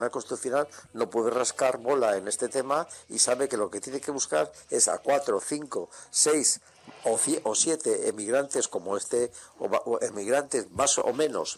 Constitucional no puede rascar bola en este tema y sabe que lo que tiene que buscar es a 4, 5, 6 o 7 emigrantes como este, o emigrantes más o menos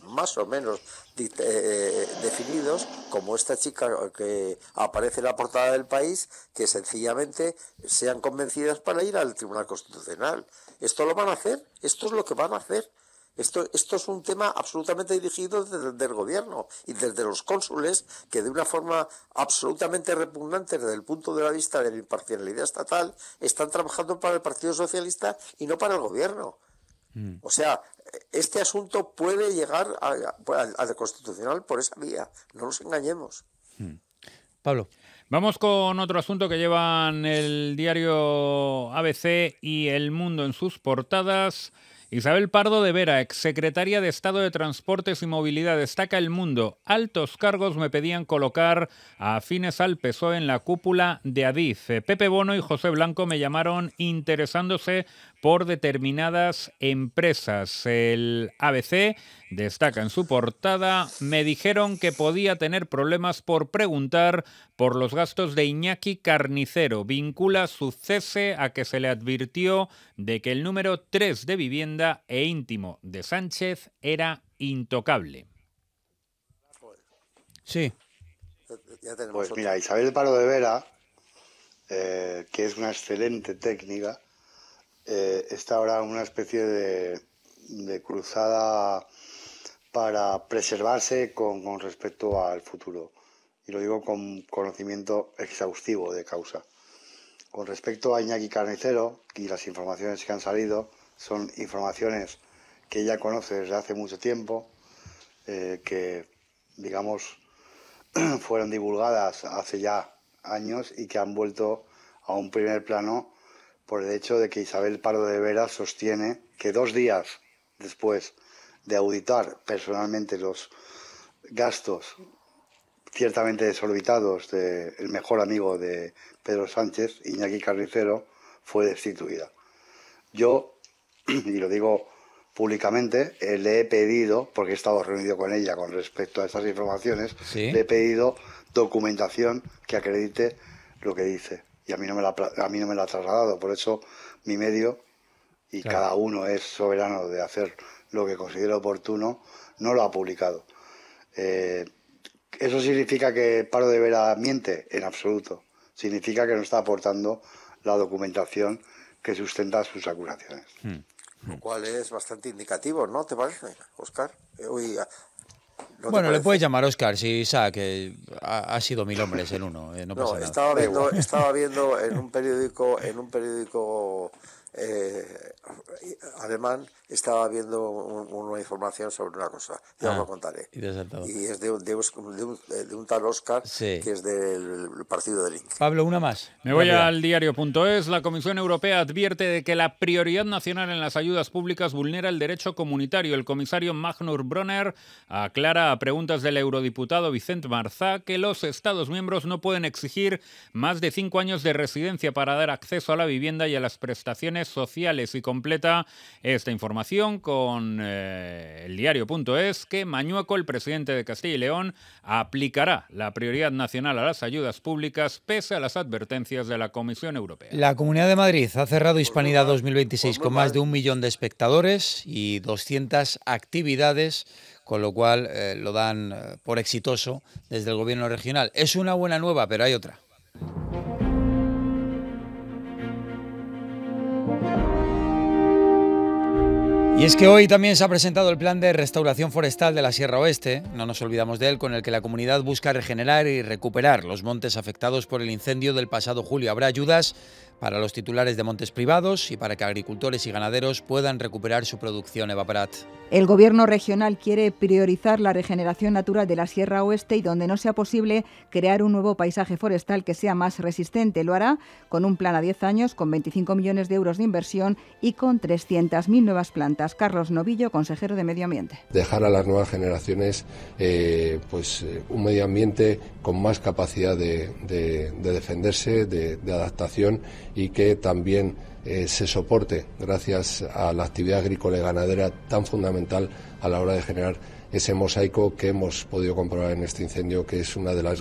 definidos, como esta chica que aparece en la portada del País, que sencillamente sean convencidas para ir al Tribunal Constitucional. ¿Esto lo van a hacer? ¿Esto es lo que van a hacer? Esto es un tema absolutamente dirigido desde el gobierno y desde los cónsules, que de una forma absolutamente repugnante desde el punto de vista de la imparcialidad estatal están trabajando para el Partido Socialista y no para el gobierno. O sea, este asunto puede llegar al Constitucional por esa vía, no nos engañemos. Pablo. Vamos con otro asunto que llevan el diario ABC y El Mundo en sus portadas. Isabel Pardo de Vera, exsecretaria de Estado de Transportes y Movilidad, destaca El Mundo. Altos cargos me pedían colocar a afines al PSOE en la cúpula de Adif. Pepe Bono y José Blanco me llamaron interesándose por determinadas empresas. El ABC destaca en su portada: me dijeron que podía tener problemas por preguntar por los gastos de Iñaki Carnicero. Vincula su cese a que se le advirtió de que el número 3 de vivienda e íntimo de Sánchez era intocable. Sí. Pues mira, Isabel Pardo de Vera, que es una excelente técnica, está ahora en una especie de cruzada para preservarse con respecto al futuro. Y lo digo con conocimiento exhaustivo de causa. Con respecto a Iñaki Carnicero, y las informaciones que han salido son informaciones que ella conoce desde hace mucho tiempo, que, digamos, fueron divulgadas hace ya años y que han vuelto a un primer plano por el hecho de que Isabel Pardo de Vera sostiene que 2 días después de auditar personalmente los gastos ciertamente desorbitados del mejor amigo de Pedro Sánchez, Iñaki Carnicero, fue destituida. Yo, y lo digo públicamente, le he pedido, porque he estado reunido con ella con respecto a estas informaciones, ¿sí? Le he pedido documentación que acredite lo que dice. Y a mí no me la ha trasladado. Por eso mi medio, y claro, cada uno es soberano de hacer lo que considere oportuno, no lo ha publicado. ¿Eso significa que Pardo de Vera miente? En absoluto. Significa que no está aportando la documentación que sustenta sus acusaciones. Lo cual es bastante indicativo, ¿no? ¿Te parece, Óscar? ¿No bueno, le puedes llamar Óscar, si Isaac, que ha sido 1000 hombres en uno. No pasa nada. Estaba viendo en un periódico alemán, estaba viendo una información sobre una cosa, ya os lo contaré. Y es de un tal Óscar, sí, que es del partido de Link. Pablo, una más. Me voy al diario.es. La Comisión Europea advierte de que la prioridad nacional en las ayudas públicas vulnera el derecho comunitario. El comisario Magnus Brunner aclara a preguntas del eurodiputado Vicent Marzà que los Estados miembros no pueden exigir más de 5 años de residencia para dar acceso a la vivienda y a las prestaciones sociales. Y completa esta información con el diario.es que Mañueco, el presidente de Castilla y León, aplicará la prioridad nacional a las ayudas públicas pese a las advertencias de la Comisión Europea. La Comunidad de Madrid ha cerrado Hispanidad 2026 con más de 1 millón de espectadores y 200 actividades, con lo cual lo dan por exitoso desde el gobierno regional. Es una buena nueva, pero hay otra. Y es que hoy también se ha presentado el plan de restauración forestal de la Sierra Oeste, no nos olvidamos de él, con el que la comunidad busca regenerar y recuperar los montes afectados por el incendio del pasado julio. Habrá ayudas para los titulares de montes privados y para que agricultores y ganaderos puedan recuperar su producción. Eva Prat. El gobierno regional quiere priorizar la regeneración natural de la Sierra Oeste y, donde no sea posible, crear un nuevo paisaje forestal que sea más resistente. Lo hará con un plan a 10 años, con 25 millones de euros de inversión y con 300.000 nuevas plantas. Carlos Novillo, consejero de Medio Ambiente. Dejar a las nuevas generaciones un medio ambiente con más capacidad de defenderse, de adaptación, y que también se soporte gracias a la actividad agrícola y ganadera tan fundamental a la hora de generar ese mosaico que hemos podido comprobar en este incendio, que es una de las